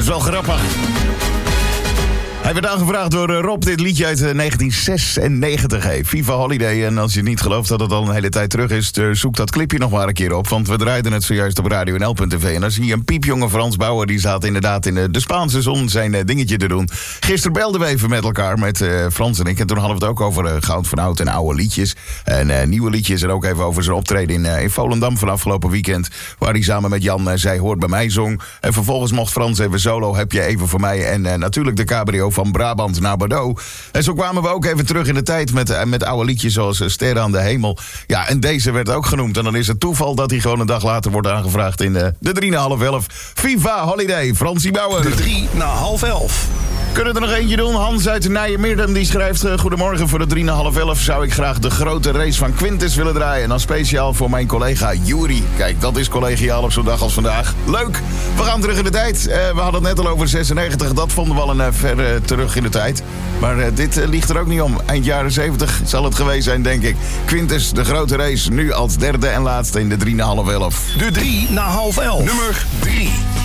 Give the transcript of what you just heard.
is wel grappig. Hij werd aangevraagd door Rob, dit liedje uit 1996. Hey, Viva Holiday. En als je niet gelooft dat het al een hele tijd terug is, zoek dat clipje nog maar een keer op. Want we draaiden het zojuist op radio.nl.tv. En dan zie je een piepjonge Frans Bauer. Die zat inderdaad in de Spaanse zon zijn dingetje te doen. Gisteren belden we even met elkaar, met Frans en ik. En toen hadden we het ook over Goud van Oud en oude liedjes. En nieuwe liedjes. En ook even over zijn optreden in Volendam van afgelopen weekend. Waar hij samen met Jan Zij Hoort Bij Mij zong. En vervolgens mocht Frans even solo. Heb je even voor mij. En natuurlijk de cabrio van Brabant naar Bordeaux. En zo kwamen we ook even terug in de tijd met oude liedjes zoals Sterren aan de Hemel. Ja, en deze werd ook genoemd. En dan is het toeval dat hij gewoon een dag later wordt aangevraagd in de 3,5-11. Viva Holiday, Fransie Bauer. De 3,5-11. Kunnen we er nog eentje doen? Hans uit Nijmegen die schrijft... Goedemorgen, voor de 3,5-11 zou ik graag de grote race van Quintus willen draaien. En dan speciaal voor mijn collega Juri. Kijk, dat is collegiaal op zo'n dag als vandaag. Leuk! We gaan terug in de tijd. We hadden het net al over 96. Dat vonden we al een ver terug in de tijd. Maar dit ligt er ook niet om. Eind jaren 70 zal het geweest zijn, denk ik. Quintus, de grote race, nu als derde en laatste in de 3,5-11. De 3,5-11. Nummer 3.